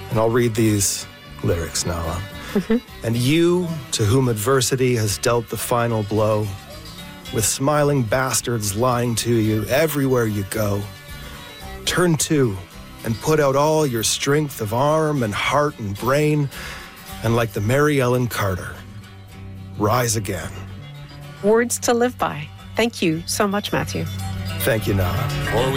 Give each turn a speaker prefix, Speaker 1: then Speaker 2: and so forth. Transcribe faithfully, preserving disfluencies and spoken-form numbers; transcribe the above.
Speaker 1: And I'll read these lyrics, Nala. Mm-hmm. And you, to whom adversity has dealt the final blow, with smiling bastards lying to you everywhere you go, turn to and put out all your strength of arm and heart and brain, and like the Mary Ellen Carter, rise again.
Speaker 2: Words to live by. Thank you so much, Matthew.
Speaker 1: Thank you, Nala.